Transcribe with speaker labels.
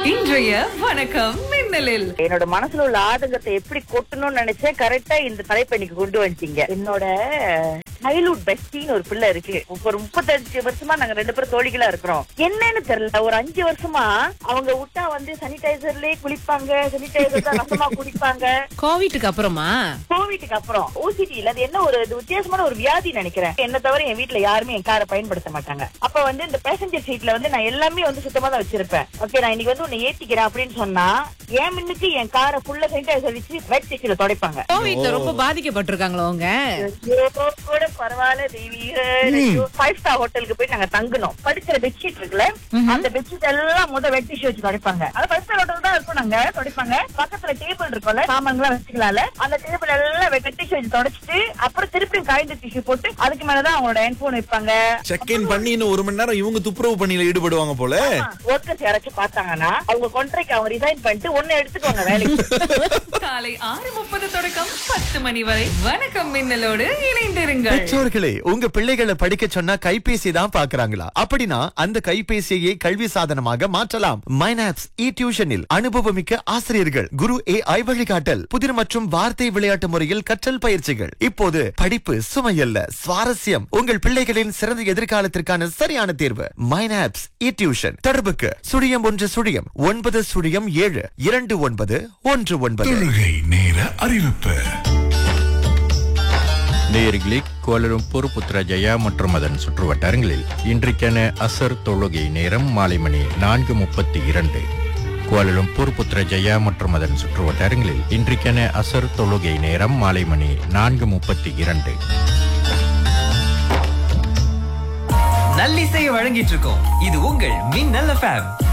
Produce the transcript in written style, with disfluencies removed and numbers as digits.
Speaker 1: இன்றைய வணக்கம் மின்னலில்
Speaker 2: என்னோட மனசுல உள்ள ஆதங்கத்தை எப்படி கொட்டணும்னு நினைச்சேன். கரெக்டா இந்த தலைப்பை இன்னைக்கு கொண்டு வந்துட்டீங்க. என்னோட சைல்ட்ஹுட் பெஸ்டின்னு ஒரு பிள்ளை இருக்கு. ஒரு 35 வருஷமா நாங்க 2 பேரும் தோழிகளா இருக்கிறோம். என்னன்னு தெரியல, ஒரு 5 வருஷமா அவங்க விட்டா சானிடைசர்லயே குளிப்பாங்க, சானிடைசர் தான் ரசமா குடிப்பாங்க.
Speaker 3: கோவிட்டுக்கு அப்புறமா
Speaker 2: கோவிட்டுக்கு அப்புறம் ஓசிடில அது என்ன ஒரு வித்தியாசமான ஒரு வியாதி நினைக்கிறேன். என்ன தவிர என் வீட்டுல யாருமே என் காரை பயன்படுத்த மாட்டாங்க. அப்ப இந்த பேசஞ்சர் சீட்ல நான் எல்லாமே சுத்தமா தான் வச்சிருப்பேன். ஓகே, நான் இன்னைக்கு உன்னை ஏத்திக்கிறேன் அப்படின்னு சொன்னா என் முன்னுக்கு என் காரை ஃபுல்லா சானிடைசர் வச்சு வெட் டிஷ்யூல துடைப்பாங்க.
Speaker 3: கோவிட்ல ரொம்ப பாதிக்கப்பட்டிருக்காங்களோ அவங்க.
Speaker 2: கூட பரவாயில்ல தெய்வீக 5 ஸ்டார் ஹோட்டலுக்கு போய் நாங்க தங்கணும். படுக்கிற பெட்ஷீட் இருக்குல்ல, அந்த பெட்ஷீட் எல்லாம் வெட் டிஷ்யூ வச்சு துடைப்பாங்க. அது 5 ஸ்டார் ஹோட்டல் தான் இருக்கும். நாங்க துடைப்பாங்க. பக்கத்துல டேபிள் இருக்கும்ல, சாமான்லாம் வச்சுக்கலாம்ல, அந்த டேபிள் எல்லாம் வெட் டிஷ்யூ வச்சு துடைச்சிட்டு அப்புறம் திருப்பியும் காய்ந்த டிஷ்யூ போட்டு அதுக்கு மேலதான் அவங்களோட ஹெட்போன் வைப்பாங்க.
Speaker 4: செக் இன் பண்ணி இன்னும் 1 மணி நேரம் இவங்க துப்புரவு பணியில ஈடுபடுவாங்க போல.
Speaker 2: ஒர்க்கர்ஸ் யாராச்சும் பார்த்தாங்கன்னா அவங்க கான்ட்ராக்ட் அவங்க ரிசைன் பண்ணிட்டு ஒன்னு எடுத்துக்கோங்க வேலைக்கு.
Speaker 1: காலை 6:30 தொடக்கம் 10 மணி வரை வணக்கம் மின்னலோடு இணைந்திருங்கள்.
Speaker 5: பெற்றோர்களே, உங்க பிள்ளைகளை படிக்க சொன்னா கைபேசி தான் பாக்குறாங்களா? அப்படின்னா அந்த கைபேசியை கல்வி சாதனமாக மாற்றலாம். மைனாப்ஸ் டியூஷனில் அனுபவமிக்க ஆசிரியர்கள், குரு AI வழிகாட்டல், புதிர் மற்றும் வார்த்தை விளையாட்டு முறையில் கற்றல் பயிற்சிகள். இப்போது படிப்பு சுமையல்ல, சுவாரஸ்யம். உங்கள் பிள்ளைகளின் சிறந்த எதிர்காலத்திற்கான சரியான தேர்வு மைனாப்ஸ் டியூஷன். தொடர்புக்கு 0110072919.
Speaker 6: தொழுகை நேர அறிவிப்பு.
Speaker 7: நேயர்களே, கோலாலம்பூர், புத்ராஜயா மற்றும் அதன் சுற்றுவட்டாரங்களில் இன்றைக்கான அசர் தொழுகை நேரம் மாலை மணி 4:32. கோலாலம்பூர், புத்ராஜயா மற்றும் அதன் சுற்றுவட்டாரங்களில் இன்றைக்கான அசர் தொழுகை நேரம் மாலை மணி 4:32.
Speaker 8: நல்லிசையை வழங்கிட்டு இருக்கோம். இது உங்கள் மின்னல் FM.